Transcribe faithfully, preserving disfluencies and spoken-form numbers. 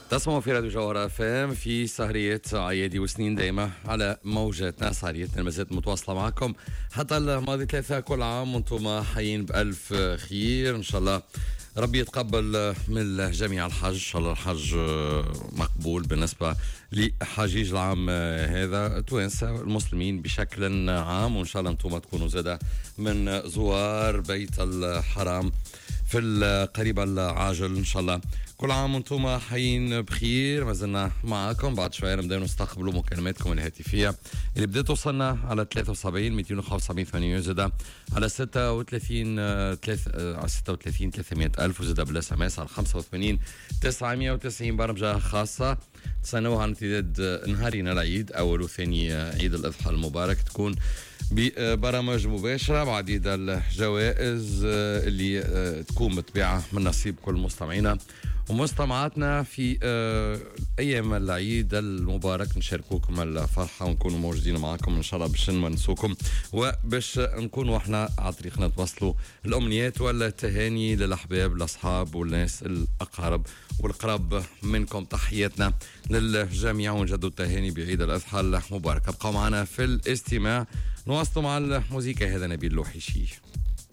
تسمعوا في راديو جوهرة اف ام في سهرية عيادي وسنين دايمة على موجاتنا. سهريتنا ما زالت متواصلة معكم حتى الماضي ثلاثة. كل عام وانتم حيين بألف خير إن شاء الله. ربي يتقبل من الجميع الحج، إن شاء الله الحج مقبول بالنسبة لحجيج العام هذا توانسة المسلمين بشكل عام، وإن شاء الله أنتم تكونوا زادة من زوار بيت الحرام في القريب العاجل إن شاء الله. كل عام وانتم حيين بخير. ما زلنا معاكم بعد شوية نبدأ نستقبلوا مكالماتكم الهاتفية اللي بدأت توصلنا على ثلاثة وسبعين مئتين وخمسة وسبعين ثمانية زادة على ستة وثلاثين على ستة وثلاثين ثلاثمئة ألف وزادة بالاس ام اس على خمسة وثمانين تسعمئة وتسعين. برمجة خاصة تستنوها عن امتداد نهارنا العيد أول وثاني عيد الأضحى المبارك، تكون ببرامج مباشرة بعديد الجوائز اللي تكون متبعة من نصيب كل مستمعينا ومستمعاتنا في أيام العيد المبارك. نشاركوكم الفرحة ونكونوا موجودين معكم إن شاء الله باش نونسوكم وباش نكونوا احنا على طريقنا توصلوا الأمنيات والتهاني للأحباب الأصحاب والناس الأقارب والقرب منكم. تحياتنا للجميع ونجدوا التهاني بعيد الأضحى المبارك. ابقوا معنا في الاستماع، نواصلوا مع الموسيقى. هذا نبيل لوحيشي.